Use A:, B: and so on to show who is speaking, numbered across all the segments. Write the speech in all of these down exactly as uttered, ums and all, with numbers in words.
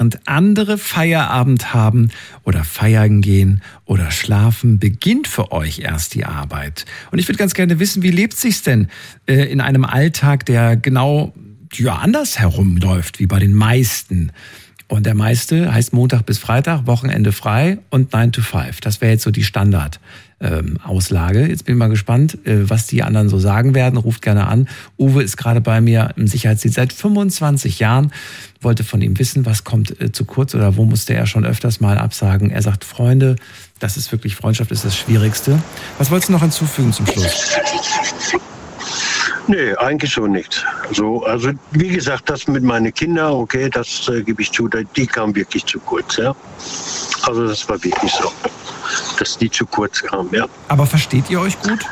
A: Und andere Feierabend haben oder feiern gehen oder schlafen, beginnt für euch erst die Arbeit. Und ich würde ganz gerne wissen, wie lebt sich's denn äh, in einem Alltag, der genau ja, anders herumläuft, wie bei den meisten. Und der meiste heißt Montag bis Freitag, Wochenende frei und nine to five. Das wäre jetzt so die Standard. Ähm, Auslage. Jetzt bin ich mal gespannt, äh, was die anderen so sagen werden. Ruft gerne an. Uwe ist gerade bei mir im Sicherheitsdienst seit fünfundzwanzig Jahren. Wollte von ihm wissen, was kommt äh, zu kurz oder wo musste er schon öfters mal absagen. Er sagt, Freunde, das ist wirklich, Freundschaft ist das Schwierigste. Was wolltest du noch hinzufügen zum Schluss?
B: Nee, eigentlich schon nicht. So, also wie gesagt, das mit meinen Kindern, okay, das äh, gebe ich zu, die kamen wirklich zu kurz. Ja? Also das war wirklich so, dass die zu kurz kamen, ja.
A: Aber versteht ihr euch gut?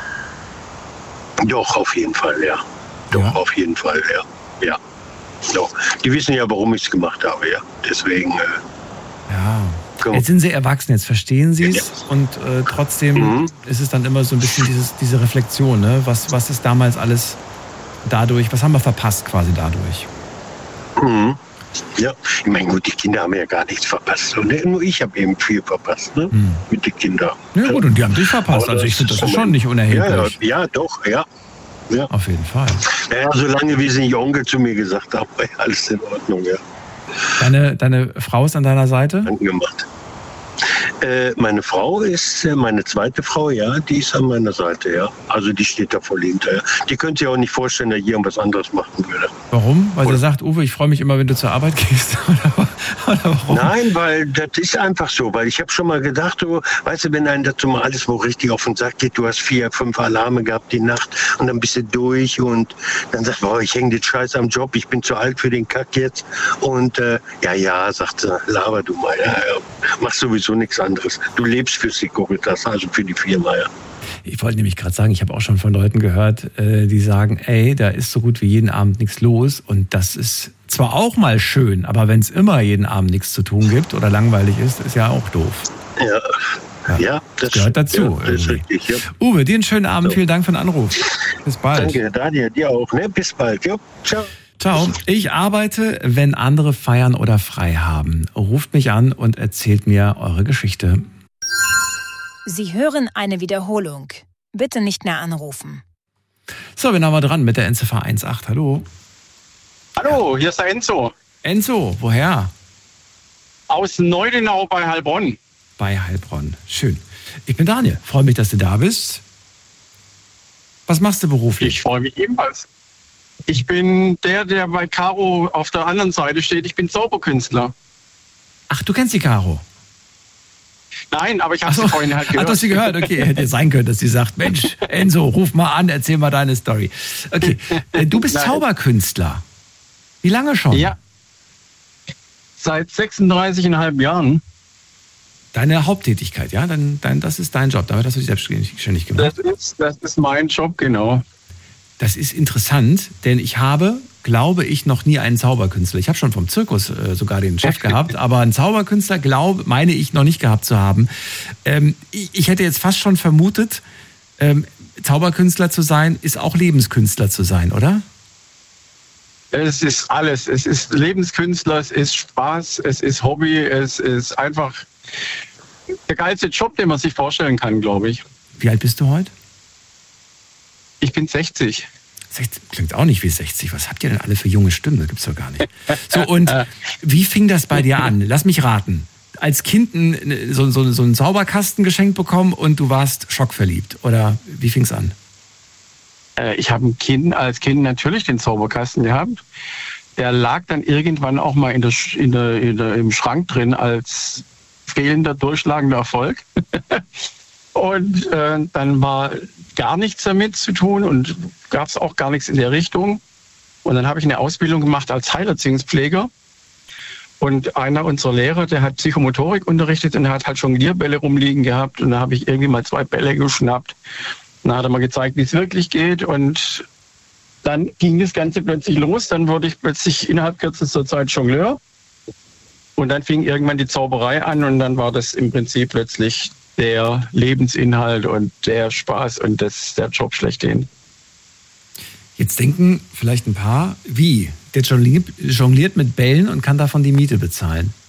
B: Doch, auf jeden Fall, ja. Doch, ja. Auf jeden Fall, ja. Ja. Doch. Die wissen ja, warum ich es gemacht habe, ja. Deswegen. Äh,
A: ja. Komm. Jetzt sind sie erwachsen, jetzt verstehen sie es ja. Und äh, trotzdem mhm. ist es dann immer so ein bisschen dieses, diese Reflexion, ne? Was, was ist damals alles dadurch, was haben wir verpasst quasi dadurch?
B: Mhm. Ja, ich meine, gut, die Kinder haben ja gar nichts verpasst. So, ne? Nur ich habe eben viel verpasst, ne? Hm. Mit den Kindern.
A: Ja gut, und die haben dich verpasst. Also ich finde, das ist schon nicht unerheblich.
B: Ja, ja, doch, ja. ja.
A: Auf jeden Fall.
B: Ja, solange wie sie nicht Onkel zu mir gesagt haben, war alles in Ordnung, ja.
A: Deine, deine Frau ist an deiner Seite?
B: Angemacht. Äh, meine Frau ist, äh, meine zweite Frau, ja, die ist an meiner Seite, ja. Also die steht da voll hinterher. Die könnte sich auch nicht vorstellen, dass ich irgendwas anderes machen würde.
A: Warum? Weil
B: Oder?
A: sie sagt, Uwe, ich freue mich immer, wenn du zur Arbeit gehst. Oder, oder warum?
B: Nein, weil das ist einfach so. Weil ich habe schon mal gedacht, du, weißt du, wenn einem dazu mal alles wo richtig auf den Sack geht, du hast vier, fünf Alarme gehabt die Nacht und dann bist du durch und dann sagst du, boah, ich hänge den Scheiß am Job, ich bin zu alt für den Kack jetzt. Und äh, ja, ja, sagt sie, laber du mal, ja, ja, mach sowieso nichts anderes. Du lebst für Securitas, also für die Firma, ja.
A: Ich wollte nämlich gerade sagen, ich habe auch schon von Leuten gehört, die sagen, ey, da ist so gut wie jeden Abend nichts los. Und das ist zwar auch mal schön, aber wenn es immer jeden Abend nichts zu tun gibt oder langweilig ist, ist ja auch doof.
B: Ja, ja,
A: ja das gehört dazu.
B: Ja, das ist richtig, ja.
A: Uwe, dir einen schönen Abend, so. Vielen Dank für den Anruf. Bis bald.
B: Danke, Daniel, dir auch. Ne? Bis bald. Jo. Ciao.
A: Ciao. Ich arbeite, wenn andere feiern oder frei haben. Ruft mich an und erzählt mir eure Geschichte.
C: Sie hören eine Wiederholung. Bitte nicht mehr anrufen.
A: So, wir sind aber dran mit der Endziffer eins acht. Hallo.
D: Hallo, hier ist der Enzo.
A: Enzo, woher?
D: Aus Neudenau bei Heilbronn.
A: Bei Heilbronn. Schön. Ich bin Daniel. Freue mich, dass du da bist. Was machst du beruflich?
D: Ich freue mich ebenfalls. Ich bin der, der bei Caro auf der anderen Seite steht. Ich bin Zauberkünstler.
A: Ach, du kennst die Caro?
D: Nein, aber ich habe
A: so.
D: sie vorhin halt gehört.
A: Ach, du hast sie gehört? Okay, hätte sein können, dass sie sagt, Mensch, Enzo, ruf mal an, erzähl mal deine Story. Okay, du bist Nein. Zauberkünstler. Wie lange schon?
D: Ja, seit sechsunddreißig Komma fünf Jahren.
A: Deine Haupttätigkeit, ja? Dein, dein, das ist dein Job, damit hast du dich selbstständig gemacht.
D: Das ist, das ist mein Job, genau.
A: Das ist interessant, denn ich habe, glaube ich, noch nie einen Zauberkünstler. Ich habe schon vom Zirkus äh, sogar den Chef gehabt, aber einen Zauberkünstler, glaube, meine ich, noch nicht gehabt zu haben. Ähm, ich, ich hätte jetzt fast schon vermutet, ähm, Zauberkünstler zu sein, ist auch Lebenskünstler zu sein, oder?
D: Es ist alles. Es ist Lebenskünstler, es ist Spaß, es ist Hobby, es ist einfach der geilste Job, den man sich vorstellen kann, glaube ich.
A: Wie alt bist du heute?
D: Ich bin sechzig.
A: sechzig. Klingt auch nicht wie sechzig. Was habt ihr denn alle für junge Stimmen? Das gibt's doch gar nicht. So, und wie fing das bei dir an? Lass mich raten. Als Kind ein, so, so, so einen Zauberkasten geschenkt bekommen und du warst schockverliebt. Oder wie fing's an?
D: Äh, ich habe ein Kind, als Kind natürlich den Zauberkasten gehabt. Der lag dann irgendwann auch mal in der, in der, in der, im Schrank drin als fehlender, durchschlagender Erfolg. Und äh, dann war gar nichts damit zu tun und gab es auch gar nichts in der Richtung. Und dann habe ich eine Ausbildung gemacht als Heilerziehungspfleger. Und einer unserer Lehrer, der hat Psychomotorik unterrichtet und der hat halt Jonglierbälle rumliegen gehabt. Und da habe ich irgendwie mal zwei Bälle geschnappt. Dann hat er mal gezeigt, wie es wirklich geht. Und dann ging das Ganze plötzlich los. Dann wurde ich plötzlich innerhalb kürzester Zeit Jongleur. Und dann fing irgendwann die Zauberei an und dann war das im Prinzip plötzlich der Lebensinhalt und der Spaß und das der Job schlechthin.
A: Jetzt denken vielleicht ein paar, wie? Der jongliert, jongliert mit Bällen und kann davon die Miete bezahlen.